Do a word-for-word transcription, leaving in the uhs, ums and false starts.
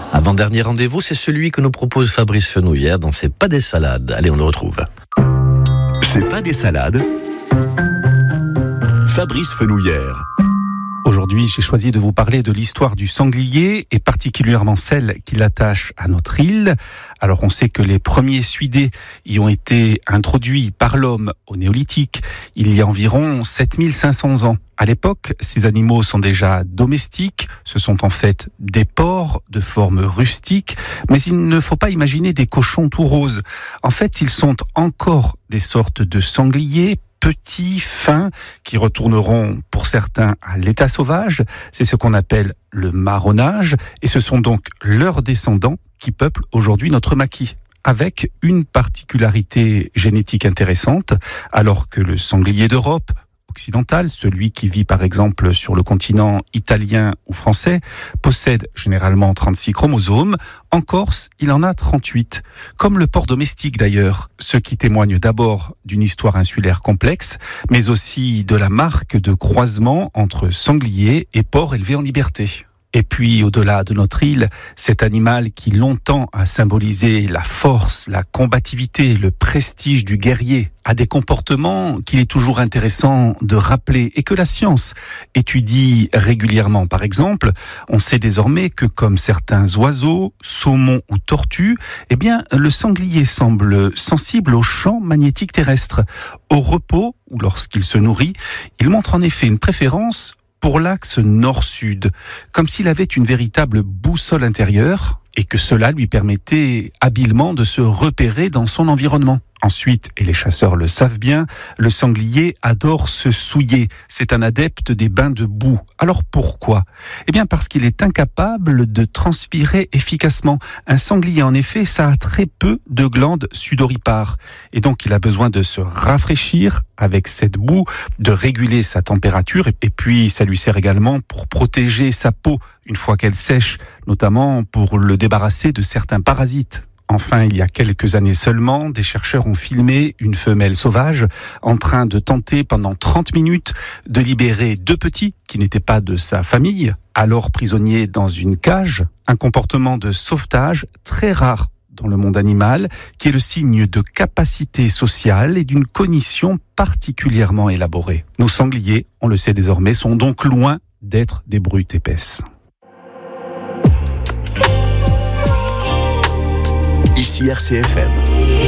Avant-dernier rendez-vous, c'est celui que nous propose Fabrice Fenouillère dans C'est pas des salades. Allez, on le retrouve. C'est pas des salades. Fabrice Fenouillère. Aujourd'hui, j'ai choisi de vous parler de l'histoire du sanglier et particulièrement celle qui l'attache à notre île. Alors, on sait que les premiers suidés y ont été introduits par l'homme au néolithique il y a environ sept mille cinq cents ans. À l'époque, ces animaux sont déjà domestiques. Ce sont en fait des porcs de forme rustique, mais il ne faut pas imaginer des cochons tout roses. En fait, ils sont encore des sortes de sangliers petits, fins, qui retourneront pour certains à l'état sauvage. C'est ce qu'on appelle le marronnage, et ce sont donc leurs descendants qui peuplent aujourd'hui notre maquis, avec une particularité génétique intéressante, alors que le sanglier d'Europe occidentale, celui qui vit par exemple sur le continent italien ou français, possède généralement trente-six chromosomes. En Corse, il en a trente-huit. Comme le porc domestique d'ailleurs, ce qui témoigne d'abord d'une histoire insulaire complexe, mais aussi de la marque de croisement entre sanglier et porc élevé en liberté. Et puis, au-delà de notre île, cet animal qui longtemps a symbolisé la force, la combativité, le prestige du guerrier, a des comportements qu'il est toujours intéressant de rappeler et que la science étudie régulièrement. Par exemple, on sait désormais que comme certains oiseaux, saumons ou tortues, eh bien, le sanglier semble sensible aux champs magnétiques terrestres. Au repos ou lorsqu'il se nourrit, il montre en effet une préférence pour l'axe nord-sud, comme s'il avait une véritable boussole intérieure et que cela lui permettait habilement de se repérer dans son environnement. Ensuite, et les chasseurs le savent bien, le sanglier adore se souiller. C'est un adepte des bains de boue. Alors pourquoi ? Eh bien parce qu'il est incapable de transpirer efficacement. Un sanglier, en effet, ça a très peu de glandes sudoripares. Et donc il a besoin de se rafraîchir avec cette boue, de réguler sa température. Et puis ça lui sert également pour protéger sa peau une fois qu'elle sèche, notamment pour le débarrasser de certains parasites. Enfin, il y a quelques années seulement, des chercheurs ont filmé une femelle sauvage en train de tenter pendant trente minutes de libérer deux petits qui n'étaient pas de sa famille, alors prisonniers dans une cage, un comportement de sauvetage très rare dans le monde animal, qui est le signe de capacité sociale et d'une cognition particulièrement élaborée. Nos sangliers, on le sait désormais, sont donc loin d'être des brutes épaisses. Ici R C F M.